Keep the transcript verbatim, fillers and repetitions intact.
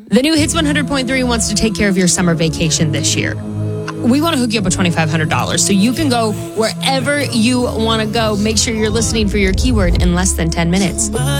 The new Hits one hundred point three wants to take care of your summer vacation this year. We want to hook you up with twenty-five hundred dollars so you can go wherever you want to go. Make sure you're listening for your keyword in less than ten minutes.